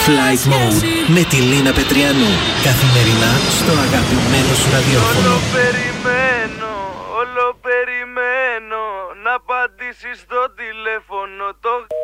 Flight Mode με τη Λίνα Πετριανού. Καθημερινά στο αγαπημένο σου ραδιόφωνο. Όλο περιμένω να απαντήσεις στο τηλέφωνο. Το